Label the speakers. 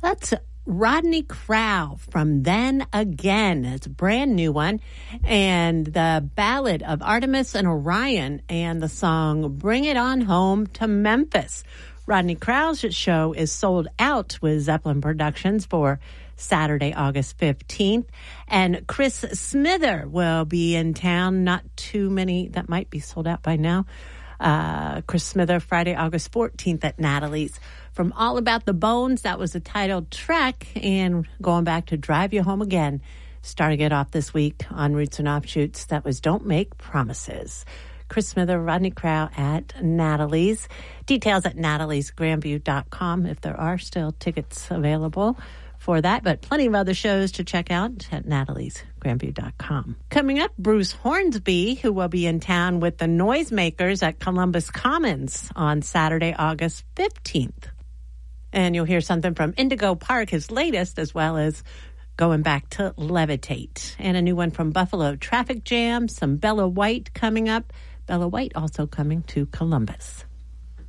Speaker 1: That's Rodney Crowell from Then Again. It's a brand new one. And the Ballad of Artemis and Orion and the song Bring It On Home to Memphis. Rodney Crowell's show is sold out with Zeppelin Productions for Saturday, August 15th. And Chris Smither will be in town. Not too many that might be sold out by now. Chris Smither, Friday, August 14th at Natalie's. From All About the Bones, that was the titled track, and going back to Drive You Home Again, starting it off this week on Roots and Offshoots, that was Don't Make Promises. Chris Smither, Rodney Crowell at Natalie's. Details at nataliesgrandview.com if there are still tickets available for that, but plenty of other shows to check out at nataliesgrandview.com. Coming up, Bruce Hornsby, who will be in town with the Noisemakers at Columbus Commons on Saturday, August 15th. And you'll hear something from Indigo Park, his latest, as well as going back to Levitate. And a new one from Buffalo, Traffic Jam, some Bella White coming up. Bella White also coming to Columbus.